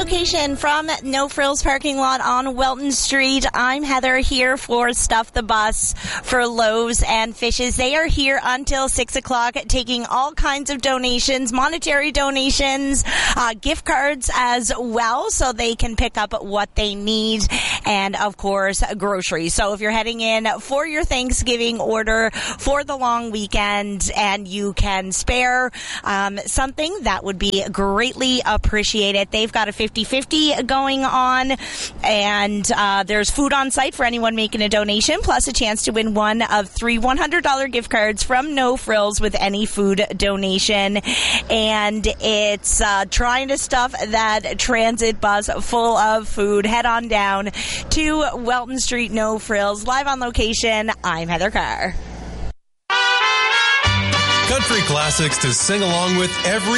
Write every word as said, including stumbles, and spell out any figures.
location from No Frills parking lot on Welton Street. I'm Heather here for Stuff the Bus for Loaves and Fishes. They are here until six o'clock taking all kinds of donations, monetary donations, uh, gift cards as well, so they can pick up what they need, and of course groceries. So if you're heading in for your Thanksgiving order for the long weekend and you can spare um, something, that would be greatly appreciated. They've got a fifty-fifty going on, and uh, there's food on site for anyone making a donation, plus a chance to win one of three one hundred dollars gift cards from No Frills with any food donation. And it's uh, trying to stuff that transit bus full of food. Head on down to Welton Street, No Frills. Live on location, I'm Heather Carr. Country classics to sing along with every